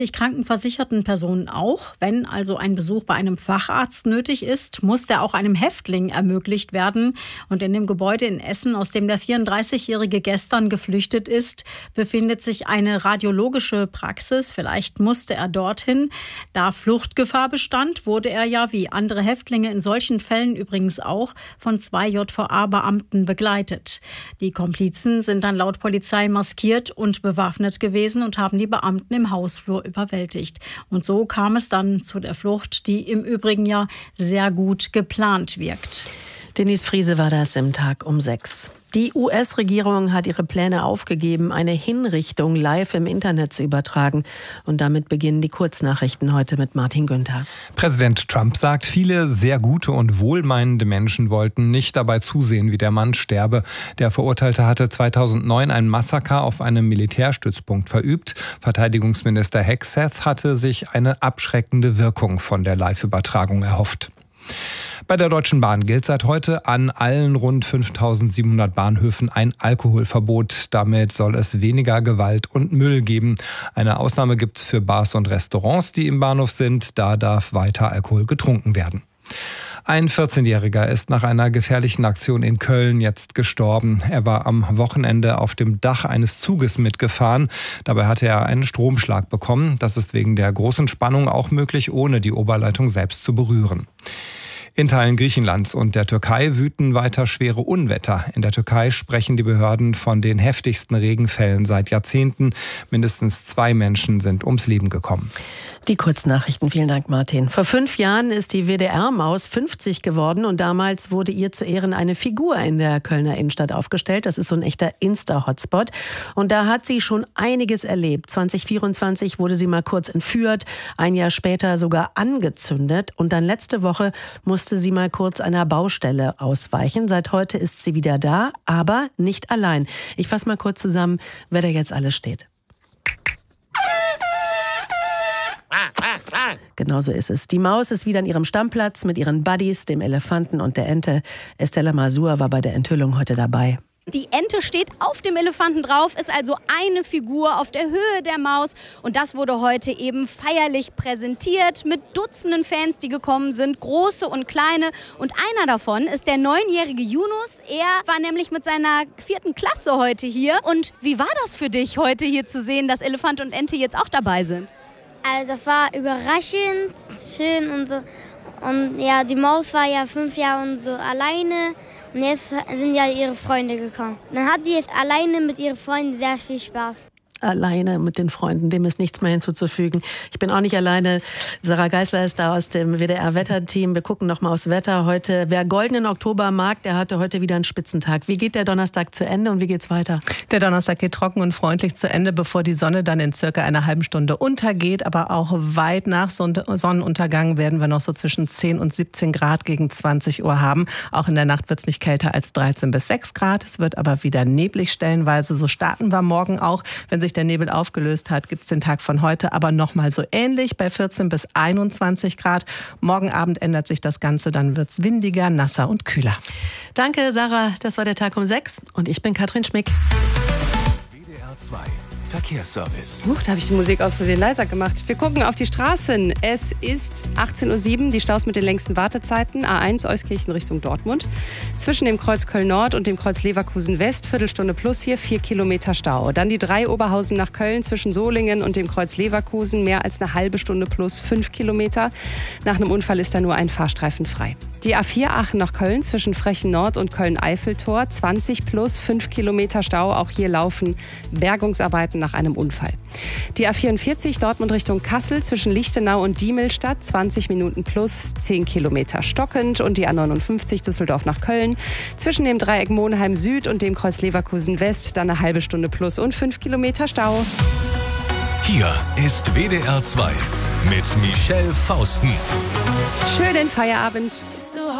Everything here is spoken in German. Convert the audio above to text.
Krankenversicherten Personen auch. Wenn also ein Besuch bei einem Facharzt nötig ist, muss der auch einem Häftling ermöglicht werden. Und in dem Gebäude in Essen, aus dem der 34-Jährige gestern geflüchtet ist, befindet sich eine radiologische Praxis. Vielleicht musste er dorthin. Da Fluchtgefahr bestand, wurde er ja wie andere Häftlinge in solchen Fällen übrigens auch von 2 JVA-Beamten begleitet. Die Komplizen sind dann laut Polizei maskiert und bewaffnet gewesen und haben die Beamten im Hausflur überwältigt. Und so kam es dann zu der Flucht, die im Übrigen ja sehr gut geplant wirkt. Denise Friese war das im Tag um 6. Die US-Regierung hat ihre Pläne aufgegeben, eine Hinrichtung live im Internet zu übertragen. Und damit beginnen die Kurznachrichten heute mit Martin Günther. Präsident Trump sagt, viele sehr gute und wohlmeinende Menschen wollten nicht dabei zusehen, wie der Mann sterbe. Der Verurteilte hatte 2009 ein Massaker auf einem Militärstützpunkt verübt. Verteidigungsminister Hegseth hatte sich eine abschreckende Wirkung von der Live-Übertragung erhofft. Bei der Deutschen Bahn gilt seit heute an allen rund 5.700 Bahnhöfen ein Alkoholverbot. Damit soll es weniger Gewalt und Müll geben. Eine Ausnahme gibt es für Bars und Restaurants, die im Bahnhof sind. Da darf weiter Alkohol getrunken werden. Ein 14-Jähriger ist nach einer gefährlichen Aktion in Köln jetzt gestorben. Er war am Wochenende auf dem Dach eines Zuges mitgefahren. Dabei hatte er einen Stromschlag bekommen. Das ist wegen der großen Spannung auch möglich, ohne die Oberleitung selbst zu berühren. In Teilen Griechenlands und der Türkei wüten weiter schwere Unwetter. In der Türkei sprechen die Behörden von den heftigsten Regenfällen seit Jahrzehnten. Mindestens 2 Menschen sind ums Leben gekommen. Die Kurznachrichten. Vielen Dank, Martin. Vor 5 Jahren ist die WDR-Maus 50 geworden und damals wurde ihr zu Ehren eine Figur in der Kölner Innenstadt aufgestellt. Das ist so ein echter Insta-Hotspot. Und da hat sie schon einiges erlebt. 2024 wurde sie mal kurz entführt, ein Jahr später sogar angezündet. Und dann letzte Woche musste sie mal kurz einer Baustelle ausweichen. Seit heute ist sie wieder da, aber nicht allein. Ich fasse mal kurz zusammen, wer da jetzt alles steht. Genau so ist es. Die Maus ist wieder an ihrem Stammplatz mit ihren Buddies, dem Elefanten und der Ente. Estella Masur war bei der Enthüllung heute dabei. Die Ente steht auf dem Elefanten drauf, ist also eine Figur auf der Höhe der Maus. Und das wurde heute eben feierlich präsentiert mit Dutzenden Fans, die gekommen sind, große und kleine. Und einer davon ist der 9-jährige Yunus. Er war nämlich mit seiner 4. Klasse heute hier. Und wie war das für dich, heute hier zu sehen, dass Elefant und Ente jetzt auch dabei sind? Also das war überraschend schön und so. Und ja, die Maus war ja 5 Jahre und so alleine und jetzt sind ja ihre Freunde gekommen. Dann hat die jetzt alleine mit ihren Freunden sehr viel Spaß. Alleine mit den Freunden, dem ist nichts mehr hinzuzufügen. Ich bin auch nicht alleine. Sarah Geisler ist da aus dem WDR-Wetterteam. Wir gucken noch mal aufs Wetter heute. Wer goldenen Oktober mag, der hatte heute wieder einen Spitzentag. Wie geht der Donnerstag zu Ende und wie geht's weiter? Der Donnerstag geht trocken und freundlich zu Ende, bevor die Sonne dann in circa einer halben Stunde untergeht. Aber auch weit nach Sonnenuntergang werden wir noch so zwischen 10 und 17 Grad gegen 20 Uhr haben. Auch in der Nacht wird es nicht kälter als 13 bis 6 Grad. Es wird aber wieder neblig stellenweise. So starten wir morgen auch. Wenn sich der Nebel aufgelöst hat, gibt es den Tag von heute aber nochmal so ähnlich bei 14 bis 21 Grad. Morgen Abend ändert sich das Ganze, dann wird es windiger, nasser und kühler. Danke, Sarah. Das war der Tag um 6 und ich bin Katrin Schmick. WDR 2 Verkehrsservice. Da habe ich die Musik aus Versehen leiser gemacht. Wir gucken auf die Straßen. Es ist 18.07 Uhr, die Staus mit den längsten Wartezeiten. A1 Euskirchen Richtung Dortmund. Zwischen dem Kreuz Köln-Nord und dem Kreuz Leverkusen-West, Viertelstunde plus hier, 4 Kilometer Stau. Dann die 3 Oberhausen nach Köln zwischen Solingen und dem Kreuz Leverkusen, mehr als eine halbe Stunde plus 5 Kilometer. Nach einem Unfall ist da nur ein Fahrstreifen frei. Die A4 Aachen nach Köln zwischen Frechen Nord und Köln-Eiffeltor, 20 plus 5 Kilometer Stau. Auch hier laufen Bergungsarbeiten nach einem Unfall. Die A44 Dortmund Richtung Kassel zwischen Lichtenau und Diemelstadt, 20 Minuten plus 10 Kilometer stockend. Und die A59 Düsseldorf nach Köln zwischen dem Dreieck Monheim Süd und dem Kreuz Leverkusen West, dann eine halbe Stunde plus und 5 Kilometer Stau. Hier ist WDR 2 mit Michelle Fausten. Schönen Feierabend.